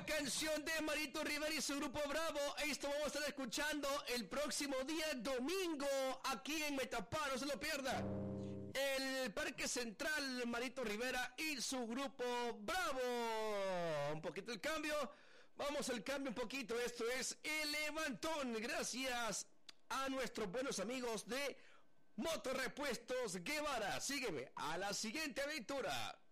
canción de Marito Rivera y su grupo Bravo. Esto vamos a estar escuchando el próximo día domingo aquí en Metapá, no se lo pierda. El Parque Central, Marito Rivera y su grupo Bravo. Un poquito el cambio. Vamos al cambio un poquito. Esto es El Levantón. Gracias a nuestros buenos amigos de Motorrepuestos Guevara. Sígueme a la siguiente aventura.